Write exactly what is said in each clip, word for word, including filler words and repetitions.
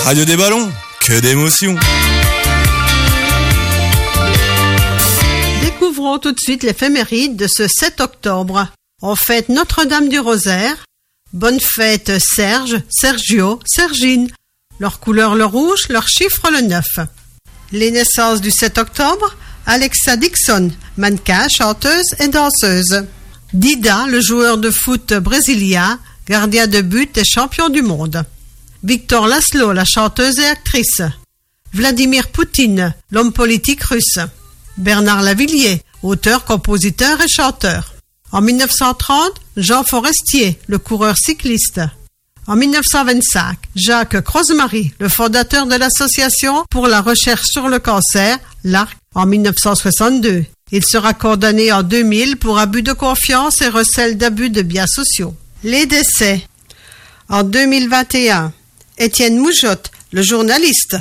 Radio des Ballons, que d'émotions. Découvrons tout de suite l'éphéméride de ce sept octobre. On fête Notre-Dame du Rosaire. Bonne fête Serge, Sergio, Sergine. Leur couleur le rouge, leur chiffre le neuf. Les naissances du sept octobre, Alexa Dixon, mannequin, chanteuse et danseuse. Dida, le joueur de foot brésilien, gardien de but et champion du monde. Victor Laszlo, la chanteuse et actrice. Vladimir Poutine, l'homme politique russe. Bernard Lavilliers, auteur, compositeur et chanteur. En mille neuf cent trente, Jean Forestier, le coureur cycliste. En mille neuf cent vingt-cinq, Jacques Crozemarie, le fondateur de l'Association pour la recherche sur le cancer, l'A R C. En mille neuf cent soixante-deux, il sera condamné en deux mille pour abus de confiance et recel d'abus de biens sociaux. Les décès. En deux mille vingt et un, Étienne Moujotte, le journaliste.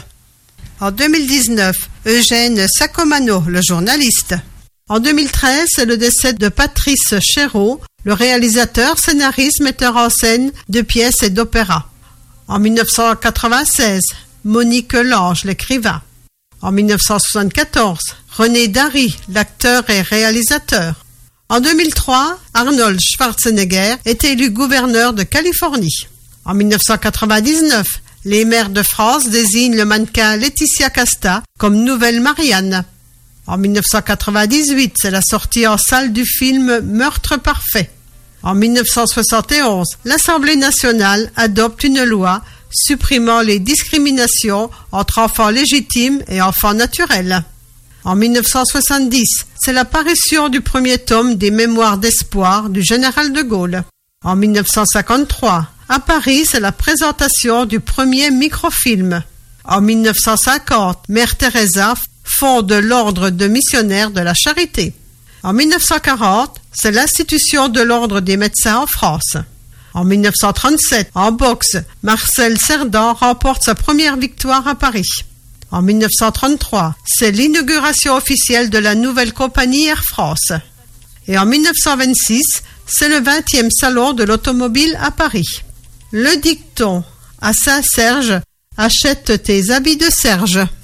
En deux mille dix-neuf, Eugène Sacomano, le journaliste. En deux mille treize, c'est le décès de Patrice Chéreau, le réalisateur, scénariste, metteur en scène de pièces et d'opéras. En mille neuf cent quatre-vingt-seize, Monique Lange, l'écrivain. En mille neuf cent soixante-quatorze, René Dary, l'acteur et réalisateur. En deux mille trois, Arnold Schwarzenegger est élu gouverneur de Californie. En mille neuf cent quatre-vingt-dix-neuf, les maires de France désignent le mannequin Laetitia Casta comme nouvelle Marianne. En mille neuf cent quatre-vingt-dix-huit, c'est la sortie en salle du film Meurtre parfait. En mille neuf cent soixante et onze, l'Assemblée nationale adopte une loi supprimant les discriminations entre enfants légitimes et enfants naturels. En mille neuf cent soixante-dix, c'est l'apparition du premier tome des Mémoires d'espoir du général de Gaulle. En mille neuf cent cinquante-trois, à Paris, c'est la présentation du premier microfilm. En mille neuf cent cinquante, Mère Teresa fonde l'ordre de missionnaires de la charité. En mille neuf cent quarante, c'est l'institution de l'ordre des médecins en France. En mille neuf cent trente-sept, en boxe, Marcel Cerdan remporte sa première victoire à Paris. En mille neuf cent trente-trois, c'est l'inauguration officielle de la nouvelle compagnie Air France. Et en mille neuf cent vingt-six, c'est le vingtième salon de l'automobile à Paris. Le dicton à Saint-Serge, achète tes habits de Serge.